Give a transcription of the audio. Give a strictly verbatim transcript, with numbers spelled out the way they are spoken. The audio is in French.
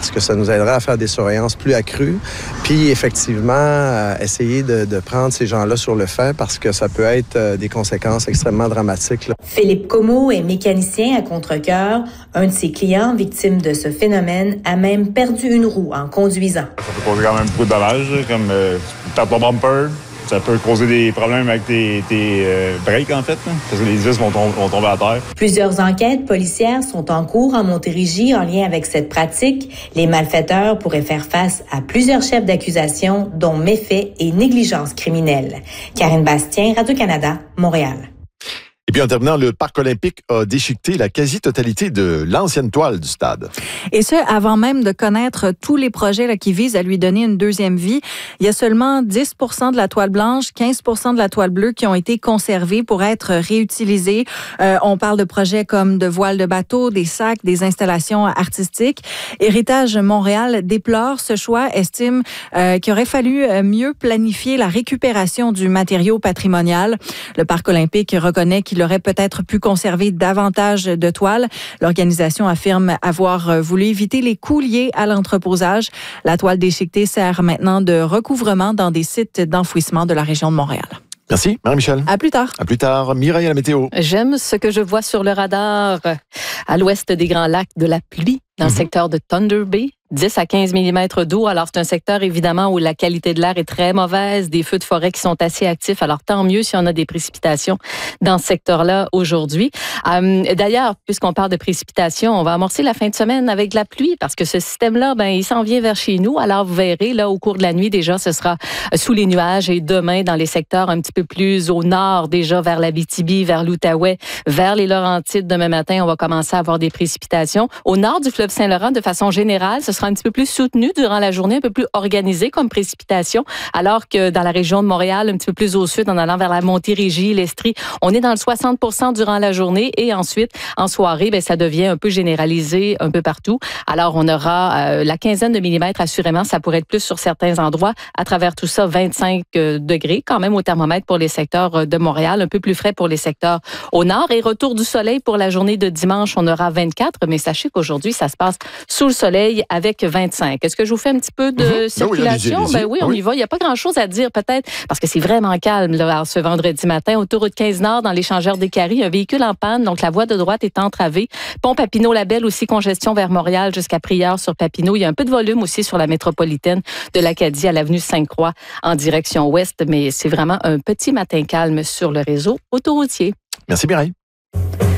parce que ça nous aidera à faire des surveillances plus accrues. Puis, effectivement, euh, essayer de, de prendre ces gens-là sur le fait parce que ça peut être euh, des conséquences extrêmement dramatiques, là. Philippe Comeau est mécanicien à Contrecœur. Un de ses clients, victime de ce phénomène, a même perdu une roue en conduisant. Ça peut causer quand même beaucoup de dommages, comme euh, tu tapes ton bumper. Ça peut causer des problèmes avec tes, tes euh, breaks, en fait, là, parce que les vis vont, tom- vont tomber à terre. Plusieurs enquêtes policières sont en cours en Montérégie en lien avec cette pratique. Les malfaiteurs pourraient faire face à plusieurs chefs d'accusation, dont méfaits et négligence criminelle. Karine Bastien, Radio-Canada, Montréal. Et puis en terminant, le Parc olympique a déchiqueté la quasi-totalité de l'ancienne toile du stade. Et ce, avant même de connaître tous les projets là, qui visent à lui donner une deuxième vie. Il y a seulement dix pour cent de la toile blanche, quinze pour cent de la toile bleue qui ont été conservées pour être réutilisées. Euh, on parle de projets comme de voiles de bateau, des sacs, des installations artistiques. Héritage Montréal déplore ce choix, estime euh, qu'il aurait fallu mieux planifier la récupération du matériau patrimonial. Le Parc olympique reconnaît qu'il aurait peut-être pu conserver davantage de toiles. L'organisation affirme avoir voulu éviter les coûts liés à l'entreposage. La toile déchiquetée sert maintenant de recouvrement dans des sites d'enfouissement de la région de Montréal. Merci, Marie-Michel. À plus tard. À plus tard. Mireille à la météo. J'aime ce que je vois sur le radar à l'ouest des Grands Lacs, de la pluie dans mm-hmm. le secteur de Thunder Bay. dix à quinze millimètres d'eau. Alors, c'est un secteur, évidemment, où la qualité de l'air est très mauvaise, des feux de forêt qui sont assez actifs. Alors, tant mieux si on a des précipitations dans ce secteur-là aujourd'hui. Euh, d'ailleurs, puisqu'on parle de précipitations, on va amorcer la fin de semaine avec de la pluie parce que ce système-là, ben, il s'en vient vers chez nous. Alors, vous verrez, là, au cours de la nuit, déjà, ce sera sous les nuages et demain, dans les secteurs un petit peu plus au nord, déjà vers l'Abitibi, vers l'Outaouais, vers les Laurentides. Demain matin, on va commencer à avoir des précipitations. Au nord du fleuve Saint-Laurent, de façon générale, ce sera un petit peu plus soutenu durant la journée, un peu plus organisé comme précipitation, alors que dans la région de Montréal, un petit peu plus au sud, en allant vers la Montérégie, l'Estrie, on est dans le soixante pour cent durant la journée et ensuite, en soirée, ben, ça devient un peu généralisé un peu partout. Alors, on aura euh, la quinzaine de millimètres, assurément, ça pourrait être plus sur certains endroits. À travers tout ça, vingt-cinq degrés quand même au thermomètre pour les secteurs de Montréal, un peu plus frais pour les secteurs au nord. Et retour du soleil pour la journée de dimanche, on aura vingt-quatre, mais sachez qu'aujourd'hui, ça se passe sous le soleil avec vingt-cinq. Est-ce que je vous fais un petit peu de mmh. circulation? Ben oui, ben oui on oui. y va. Il n'y a pas grand-chose à dire peut-être parce que c'est vraiment calme là, ce vendredi matin. Autoroute quinze Nord dans l'échangeur des Caries, un véhicule en panne, donc la voie de droite est entravée. Pont Papineau-Labelle aussi, congestion vers Montréal jusqu'à Prieure sur Papineau. Il y a un peu de volume aussi sur la métropolitaine de l'Acadie à l'avenue Sainte-Croix en direction ouest, mais c'est vraiment un petit matin calme sur le réseau autoroutier. Merci Mireille.